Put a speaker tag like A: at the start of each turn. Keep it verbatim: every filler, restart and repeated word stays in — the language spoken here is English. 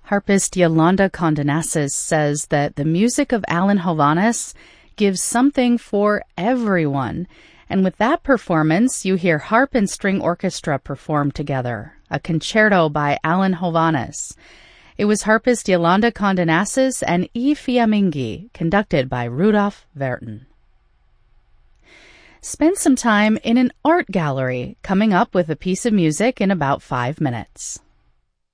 A: Harpist Yolanda Condenasis says that the music of Alan Hovhaness gives something for everyone. And with that performance, you hear harp and string orchestra perform together, a concerto by Alan Hovhaness. It was harpist Yolanda Condenasis and E. Fiammingi, conducted by Rudolf Verton. Spend some time in an art gallery, coming up with a piece of music in about five minutes.